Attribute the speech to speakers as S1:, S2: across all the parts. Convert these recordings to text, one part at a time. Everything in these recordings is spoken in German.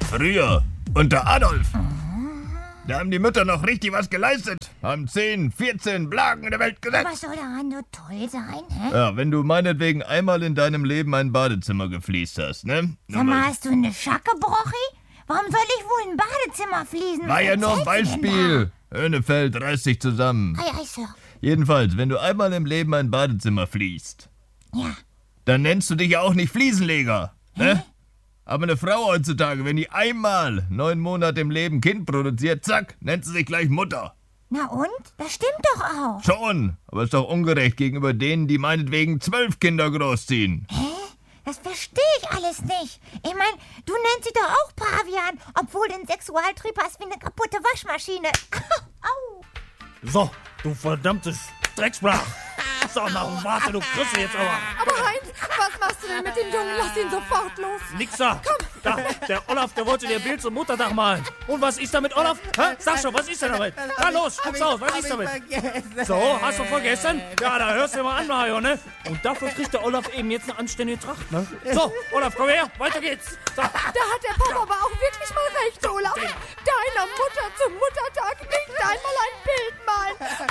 S1: Früher, unter Adolf. Da haben die Mütter noch richtig was geleistet. Haben 10, 14 Blagen in der Welt gesetzt.
S2: Was soll daran so toll sein, hä?
S1: Ja, wenn du meinetwegen einmal in deinem Leben ein Badezimmer gefliest hast, ne?
S2: Sag mal, hast du eine Schacke, Brochi? Warum soll ich wohl ein Badezimmer fließen?
S1: War
S2: Was
S1: ja nur ein
S2: erzählst du denn
S1: Beispiel. Höhnefeld reißt sich zusammen.
S2: da? Ei, Sir.
S1: Jedenfalls, wenn du einmal im Leben ein Badezimmer fließt,
S2: Ja.
S1: dann nennst du dich ja auch nicht Fliesenleger, ne? Aber eine Frau heutzutage, wenn die einmal 9 Monate im Leben Kind produziert, zack, nennt sie sich gleich Mutter.
S2: Na und? Das stimmt doch auch.
S1: Schon, aber ist doch ungerecht gegenüber denen, die meinetwegen 12 Kinder großziehen.
S2: Hä? Das verstehe ich alles nicht. Ich meine, du nennst sie doch auch Pavian, obwohl du einen Sexualtrieb hast wie eine kaputte Waschmaschine. Au.
S3: So, du verdammtes Drecksblach. So, na warte, du kriegst jetzt aber.
S4: Aber Heinz, was machst du denn mit dem Jungen? Lass ihn sofort los.
S3: Nix da. Komm. Da, der Olaf, der wollte dir Bild zum Muttertag malen. Und was ist damit, Olaf? Hä? Sag schon, was ist denn damit? Na los, spuck's aus, was ist damit? So, hast du vergessen? Ja, da hörst du mal an, Mario, ne? Und dafür kriegt der Olaf eben jetzt eine anständige Tracht, ne? So, Olaf, komm her, weiter geht's. So.
S4: Da hat der Papa aber auch wirklich mal recht, Olaf. Deiner Mutter zum Muttertag nicht einmal ein Bild malen.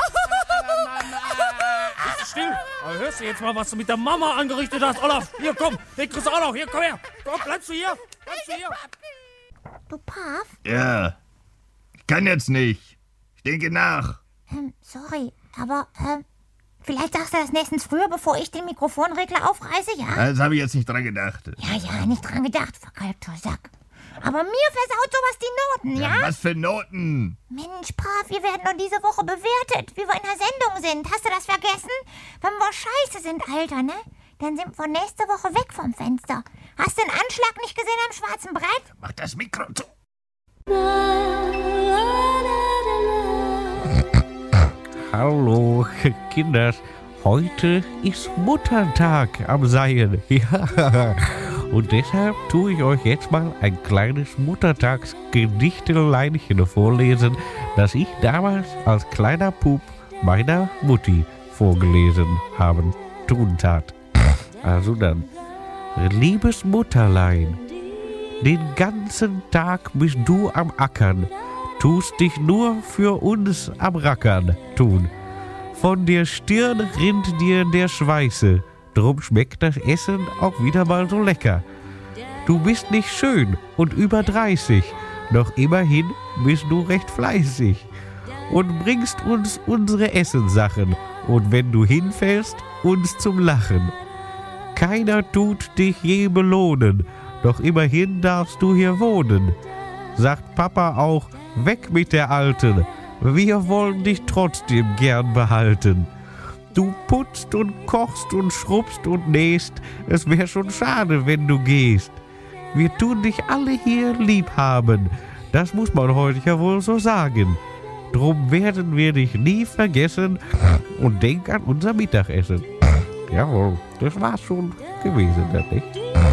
S3: Bist du still? Aber hörst du jetzt mal, was du mit der Mama angerichtet hast, Olaf? Hier, komm, den kriegst du auch noch. Hier, komm her. Komm, bleibst du hier? Bleibst du hier?
S2: Du Pav?
S1: Ja, ich kann jetzt nicht. Ich denke nach.
S2: Sorry, aber, vielleicht sagst du das nächstens früher, bevor ich den Mikrofonregler aufreiße, ja?
S1: Das habe ich jetzt nicht dran gedacht.
S2: Ja, nicht dran gedacht, verkalkter Sack. Aber mir versaut sowas die Noten, ja?
S1: Was für Noten?
S2: Mensch, Pav, wir werden doch diese Woche bewertet, wie wir in der Sendung sind. Hast du das vergessen? Wenn wir scheiße sind, Alter, ne? Dann sind wir nächste Woche weg vom Fenster. Hast du den Anschlag nicht gesehen am schwarzen Brett?
S1: Mach das Mikro zu.
S5: Hallo, Kinders. Heute ist Muttertag am Seien. Ja. Und deshalb tue ich euch jetzt mal ein kleines Muttertagsgedichteleinchen vorlesen, das ich damals als kleiner Bub meiner Mutti vorgelesen haben tun tat. Also dann. Liebes Mutterlein, den ganzen Tag bist du am Ackern, tust dich nur für uns am Rackern tun. Von der Stirn rinnt dir der Schweiße, drum schmeckt das Essen auch wieder mal so lecker. Du bist nicht schön und über 30, doch immerhin bist du recht fleißig und bringst uns unsere Essenssachen und wenn du hinfällst, uns zum Lachen. Keiner tut dich je belohnen, doch immerhin darfst du hier wohnen. Sagt Papa auch, weg mit der Alten, wir wollen dich trotzdem gern behalten. Du putzt und kochst und schrubbst und nähst, es wär schon schade, wenn du gehst. Wir tun dich alle hier lieb haben, das muss man heute ja wohl so sagen. Drum werden wir dich nie vergessen und denk an unser Mittagessen. Jawohl, das war's schon gewesen, nicht?